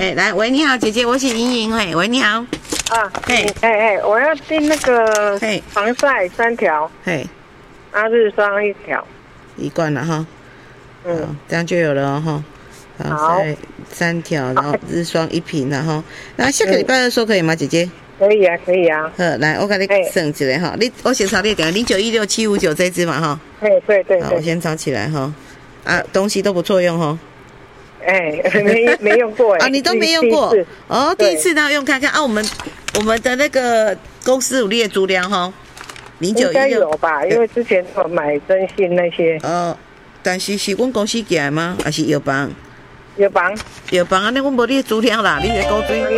来，喂，你好，姐姐，我是莹莹，嘿，喂，你好。 我要订那个防晒3条，日霜1条， 一罐了哈。这样就有了哈。防晒3条，然后日霜1瓶了哈。那下个礼拜2说可以吗，姐姐？ 可以啊，可以啊。 来，我给你省起来哈。我先抄你点0916759这支嘛哈。 对。 好，我先抄起来哈。东西都不错用哈。 没用过你都没用过哦，第一次呢用看看我们的那个公司有列足量哈，0916 应该有吧？因为之前我买征信那些。 但是是阮公司寄来吗？还是药房？ 药房， 那阮无列足量啦，你在古锥。